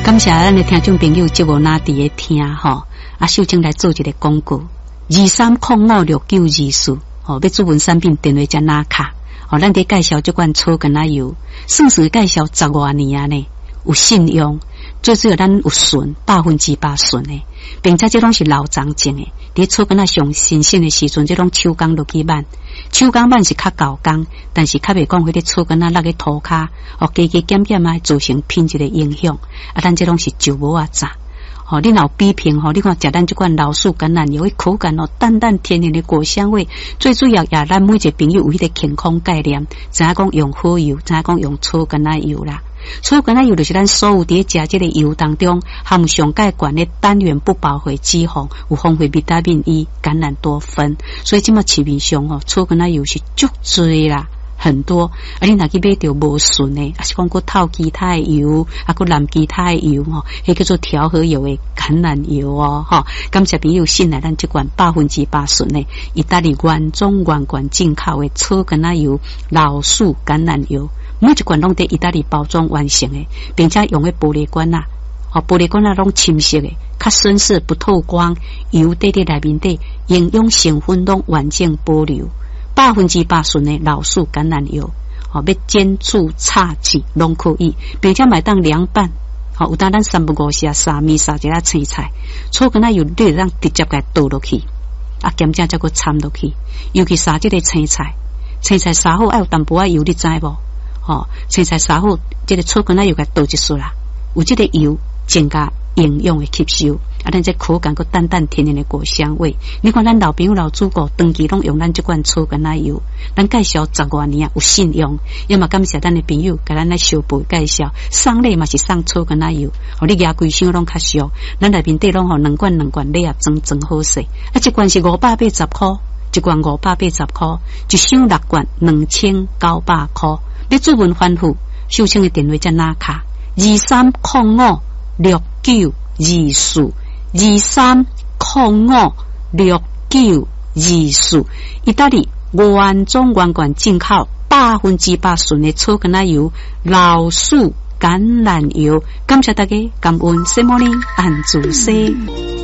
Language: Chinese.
感谢咱的听众朋友节目哪伫咧听吼，秀清来做一个广告，23056924吼，要主文产品电话加拿卡，咱伫介绍这款草根仔油，算是介绍10多年啊呢，有信用，最主要咱有纯100%纯的，并且这拢是老长种的，伫草根仔上新鲜的时阵，这拢手工落去挽，手工挽是较高工，但是较袂讲迄个草根仔落去涂骹，加减减啊，造成品质的影响。咱这拢是酒无啊炸。你若有比拼你看食咱这款老树橄榄油，口感淡淡甜甜的果香味，最主要也咱每一个朋友有迄个健康概念，知影讲用好油，知影讲用草根仔油啦。草根仔油就是咱所有伫食这个油当中含上介悬的单元不饱和脂肪，有丰富维他命 E、橄榄多酚，所以即么市面上草根仔油是足多啦。很多，你若去买到无纯的，是讲过透其他的油，过染其他的油迄叫做调和油的橄榄油感谢朋友信赖咱这款100%纯的意大利原装原罐进口的草根仔油、老树橄榄油，每一罐拢在意大利包装完成的，并且用的玻璃罐玻璃罐拢深色的，较深色不透光，油在内面底，营养成分拢完整保留。100%纯的老树橄榄油，要煎煮炒煮拢可以，并且买当凉拌，有当咱3不5时沙米沙一下青菜，草根仔油你让直接给倒落去，咸正再个掺落去，尤其沙这个青菜沙好爱有淡薄仔油，你知无？青菜沙好，这个草根仔油给倒一束啦，有这个油增加营养的吸收。咱这口感个淡淡甜甜的果香味，你看咱老朋友老祖国长期拢用咱这款草根仔油，咱介绍10多年有信用，要么感谢咱的朋友给咱来小辈介绍，送礼嘛是送草根仔油，你牙规箱拢较俗，咱内面底拢2罐礼盒装好势，一罐是580块，一罐580块，一箱6罐2900块，要主文反复，秀清的电话在哪卡？23056924，23056924，意大利原装原罐进口100%纯的草根仔油、老树橄榄油，感谢大家，感恩，谢莫哩，安住西。